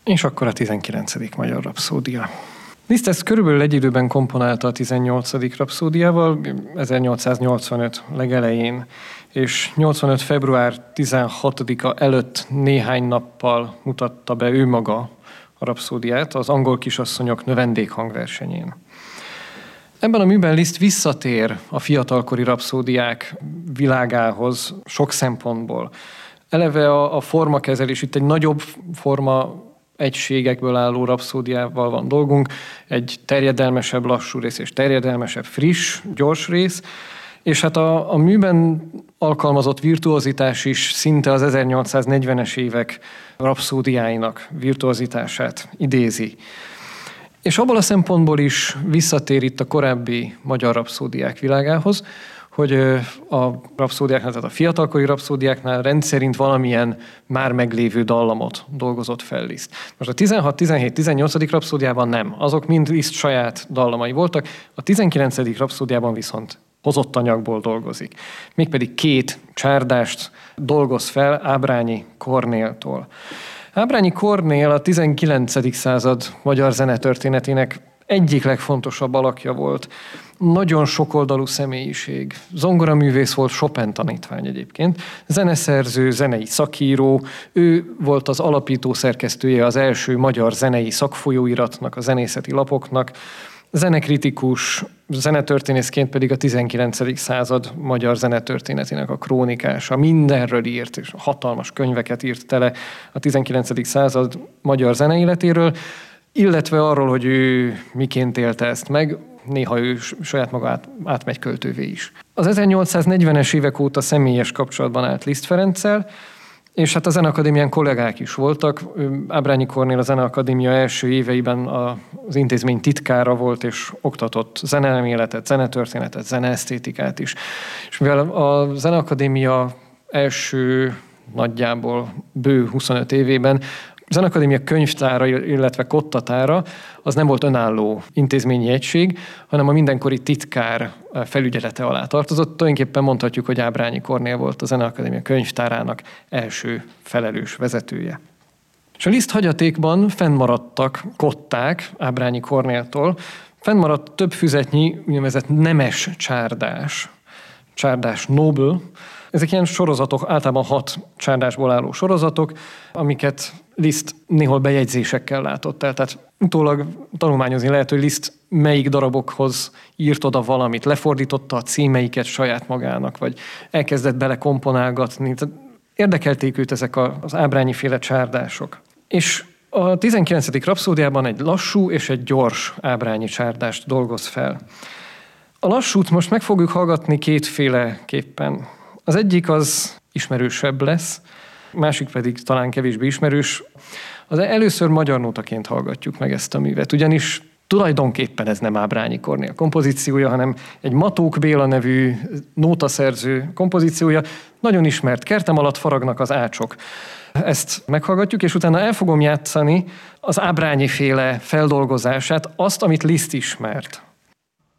És akkor a 19. magyar rapszódia. Liszt ezt körülbelül egy időben komponálta a 18. rapszódiával, 1885 legelején, és 85. február 16-a előtt néhány nappal mutatta be ő maga a rapszódiát az angol kisasszonyok növendékhangversenyén. Ebben a műben Liszt visszatér a fiatalkori rapszódiák világához sok szempontból. Eleve a formakezelés, itt egy nagyobb forma egységekből álló rapszódiával van dolgunk, egy terjedelmesebb lassú rész és terjedelmesebb friss, gyors rész, és hát a műben alkalmazott virtuozitás is szinte az 1840-es évek rapszódiáinak virtuozitását idézi. És abból a szempontból is visszatér itt a korábbi magyar rapszódiák világához, hogy a rapszódiáknál, tehát a fiatalkori rapszódiáknál rendszerint valamilyen már meglévő dallamot dolgozott fel Liszt. Most a 16, 17, 18. rapszódiában nem. Azok mind Liszt saját dallamai voltak. A 19. rapszódiában viszont hozott anyagból dolgozik. Mégpedig 2 csárdást dolgoz fel Ábrányi Kornéltól. Ábrányi Kornél a 19. század magyar zenetörténetének egyik legfontosabb alakja volt. Nagyon sokoldalú személyiség. Zongoraművész volt, Chopin tanítvány egyébként. Zeneszerző, zenei szakíró. Ő volt az alapító szerkesztője az első magyar zenei szakfolyóiratnak, a zenészeti lapoknak. Zenekritikus, zenetörténészként pedig a 19. század magyar zenetörténetének a krónikása. Mindenről írt, és hatalmas könyveket írt tele a 19. század magyar zeneéletéről, illetve arról, hogy ő miként élte ezt meg, néha ő saját maga átmegy költővé is. Az 1840-es évek óta személyes kapcsolatban állt Liszt Ferenccel, és hát a Zeneakadémián kollégák is voltak. Ábrányi Kornél a Zeneakadémia első éveiben az intézmény titkára volt, és oktatott zeneelméletet, zenetörténetet, zeneesztétikát is. És mivel a Zeneakadémia első nagyjából bő 25 évében a Zeneakadémia könyvtára, illetve kottatára az nem volt önálló intézményi egység, hanem a mindenkori titkár felügyelete alá tartozott. Tulajdonképpen mondhatjuk, hogy Ábrányi Kornél volt a Zeneakadémia könyvtárának első felelős vezetője. És a Liszt hagyatékban fennmaradtak kották Ábrányi Kornéltól, fennmaradt több füzetnyi úgynevezett nemes csárdás noble. Ezek ilyen sorozatok, általában 6 csárdásból álló sorozatok, amiket Liszt néhol bejegyzésekkel látott el. Tehát utólag tanulmányozni lehet, hogy Liszt melyik darabokhoz írt oda valamit, lefordította a címeiket saját magának, vagy elkezdett bele komponálgatni. Tehát érdekelték őt ezek az Ábrányi-féle csárdások. És a 19. rapszódiában egy lassú és egy gyors Ábrányi csárdást dolgoz fel. A lassút most meg fogjuk hallgatni 2 képpen. Az egyik az ismerősebb lesz, másik pedig talán kevésbé ismerős. Először magyar nótaként hallgatjuk meg ezt a művet, ugyanis tulajdonképpen ez nem Ábrányi Kornél kompozíciója, hanem egy Matók Béla nevű nótaszerző kompozíciója. Nagyon ismert, Kertem alatt faragnak az ácsok. Ezt meghallgatjuk, és utána el fogom játszani az Ábrányi-féle feldolgozását, azt, amit Liszt ismert